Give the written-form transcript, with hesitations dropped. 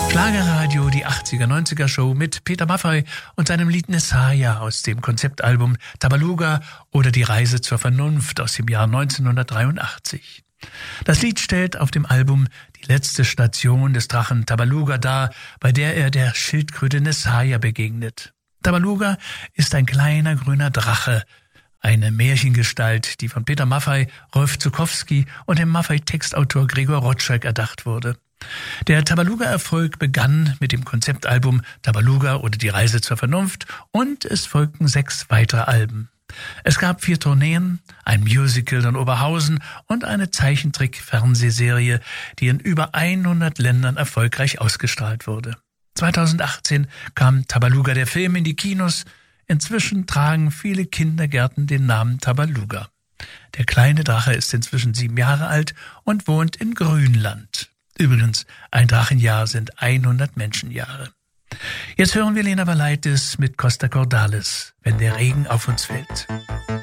Schlagerradio, die 80er, 90er Show mit Peter Maffay und seinem Lied Nessaya aus dem Konzeptalbum Tabaluga oder Die Reise zur Vernunft aus dem Jahr 1983. Das Lied stellt auf dem Album die letzte Station des Drachen Tabaluga dar, bei der er der Schildkröte Nessaya begegnet. Tabaluga ist ein kleiner grüner Drache, eine Märchengestalt, die von Peter Maffay, Rolf Zuckowski und dem Maffay-Textautor Gregor Rotschalk erdacht wurde. Der Tabaluga-Erfolg begann mit dem Konzeptalbum Tabaluga oder Die Reise zur Vernunft und es folgten 6 weitere Alben. Es gab 4 Tourneen, ein Musical in Oberhausen und eine Zeichentrick-Fernsehserie, die in über 100 Ländern erfolgreich ausgestrahlt wurde. 2018 kam Tabaluga der Film in die Kinos. Inzwischen tragen viele Kindergärten den Namen Tabaluga. Der kleine Drache ist inzwischen 7 Jahre alt und wohnt in Grünland. Übrigens, ein Drachenjahr sind 100 Menschenjahre. Jetzt hören wir Lena Valaitis mit Costa Cordalis, wenn der Regen auf uns fällt.